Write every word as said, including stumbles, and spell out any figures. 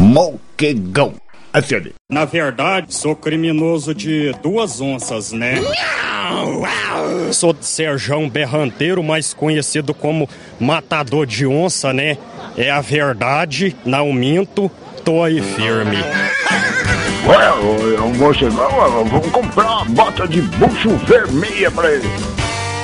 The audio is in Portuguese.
Moquegão. Acende. Na verdade, sou criminoso de duas onças, né? Sou Serjão Berranteiro, mais conhecido como Matador de Onça, né? É a verdade, não minto, tô aí firme. Ué, o Moquegão, vamos comprar uma bota de bucho vermelha pra ele.